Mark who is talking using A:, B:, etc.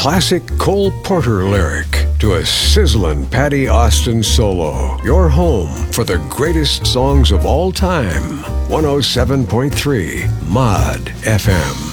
A: classic Cole Porter lyric to a sizzling Patty Austin solo. Your home for the greatest songs of all time. 107.3 Mod FM.